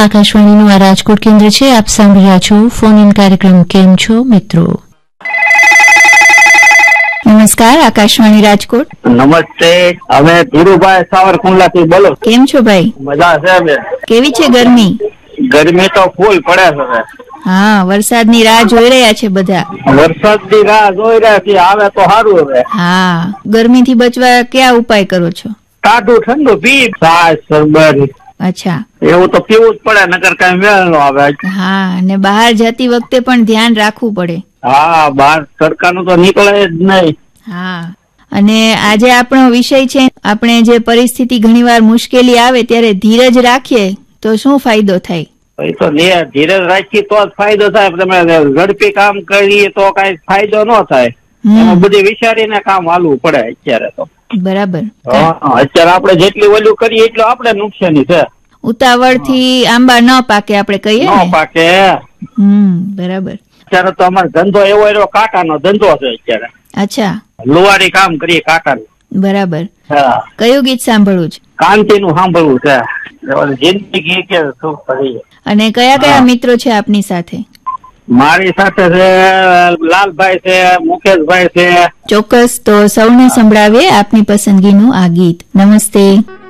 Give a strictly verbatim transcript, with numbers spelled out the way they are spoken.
આકાશવાણીનું આ રાજકોટ કેન્દ્ર છે. આપ સાંભળી રહ્યા છો ફોન ઇન કાર્યક્રમ. કેમ છો મિત્રો? નમસ્કાર, આકાશવાણી રાજકોટ. નમસ્તે, અમે ધીરુભાઈ સાવરકુંડલાથી બોલો. કેમ છો ભાઈ? મજા છે બેન. કેવી છે ગરમી? ગરમી તો ફૂલ પડે છે. હા, વરસાદની રાહ જોઈ રહ્યા છે બધા. વરસાદની રાહ જોઈ રહ્યા છે, આવે તો સારું. હવે હા, ગરમીથી બચવા કયા ઉપાય કરો છો? ટાઢું ઠંડુ પી, છાશ, શરબત. અચ્છા, એવું તો પીવું જ પડે, નકર કઈ મેળ નો આવે. હા, અને બહાર જતી વખતે પણ ધ્યાન રાખવું પડે. હા, બહાર તડકાનું તો નીકળે જ નહીં. હા, અને આજે આપણો વિષય છે, આપણે જે પરિસ્થિતિ ઘણીવાર મુશ્કેલી આવે ત્યારે ધીરજ રાખીએ તો શું ફાયદો થાય? એ તો ધીરજ રાખીએ તો જ ફાયદો થાય. તમે ઝડપી કામ કરીએ તો કઈ ફાયદો ન થાય. એમાં બધી વિચારીને કામ હાલવું પડે અત્યારે તો. બરાબર. અત્યારે આપણે જેટલી ઓલું કરીએ એટલું આપણે નુકસાની છે. ઉતાવળ થી આંબા ન પાકે, આપણે કહીએ ન પાકે. હમ બરાબર. અત્યારે તો અમારો ધંધો એવો એવો કાંટાનો ધંધો છે અત્યારે. અચ્છા, લુવારી કામ કરીએ કાંટાનું. બરાબર. હા. કયું ગીત સાંભળવું છે? કાંતિ નું સાંભળવું છે. જિંદગી કે સુખ કરીએ. અને કયા કયા મિત્રો છે આપની સાથે? મારી સાથે છે લાલભાઈ છે, મુકેશભાઈ છે. ચોક્કસ, તો સૌને સંભળાવીએ આપની પસંદગીનું આ ગીત. નમસ્તે.